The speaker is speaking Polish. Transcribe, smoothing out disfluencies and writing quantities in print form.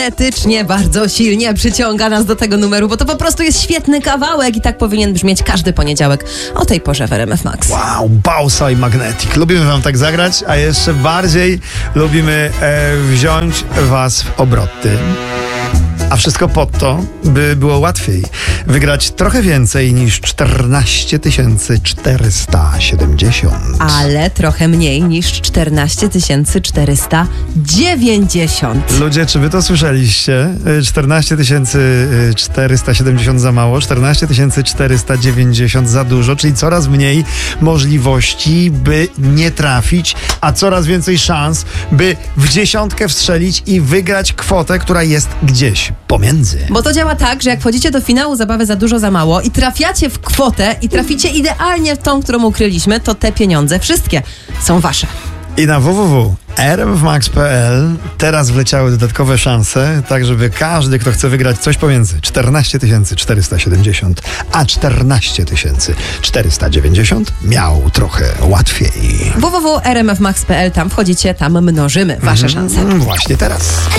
etycznie bardzo silnie przyciąga nas do tego numeru, bo to po prostu jest świetny kawałek i tak powinien brzmieć każdy poniedziałek o tej porze w RMF Max. Wow, Bausa i Magnetic. Lubimy wam tak zagrać, a jeszcze bardziej lubimy wziąć was w obroty. A wszystko po to, by było łatwiej wygrać trochę więcej niż 14 470. Ale trochę mniej niż 14 490. Ludzie, czy wy to słyszeliście? 14 470 za mało, 14 490 za dużo, czyli coraz mniej możliwości, by nie trafić, a coraz więcej szans, by w dziesiątkę wstrzelić i wygrać kwotę, która jest gdzieś pomiędzy. Bo to działa tak, że jak wchodzicie do finału zabawy za dużo, za mało i trafiacie w kwotę i traficie idealnie w tą, którą ukryliśmy, to te pieniądze wszystkie są wasze. I na www.rmfmax.pl teraz wleciały dodatkowe szanse, tak żeby każdy, kto chce wygrać coś pomiędzy 14 470 a 14 490 miał trochę łatwiej. www.rmfmax.pl, tam wchodzicie, tam mnożymy wasze szanse. Właśnie teraz.